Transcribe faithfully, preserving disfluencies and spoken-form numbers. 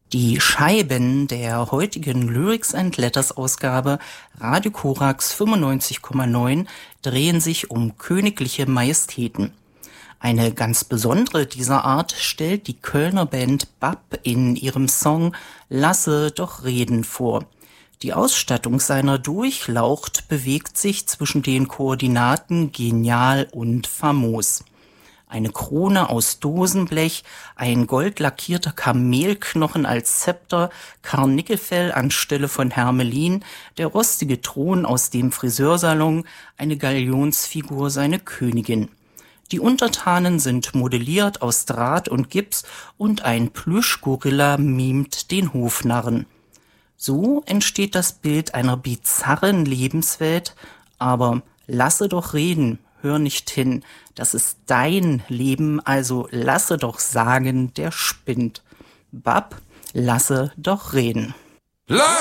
Die Scheiben der heutigen Lyrics and Letters Ausgabe Radio Korax fünfundneunzig Komma neun drehen sich um königliche Majestäten. Eine ganz besondere dieser Art stellt die Kölner Band Bab in ihrem Song Lasse doch reden vor. Die Ausstattung seiner Durchlaucht bewegt sich zwischen den Koordinaten genial und famos. Eine Krone aus Dosenblech, ein goldlackierter Kamelknochen als Zepter, Karnickelfell anstelle von Hermelin, der rostige Thron aus dem Friseursalon, eine Galionsfigur seine Königin. Die Untertanen sind modelliert aus Draht und Gips und ein Plüschgorilla mimt den Hofnarren. So entsteht das Bild einer bizarren Lebenswelt, aber lasse doch reden, hör nicht hin, das ist dein Leben, also lasse doch sagen, der spinnt. Bab, lasse doch reden.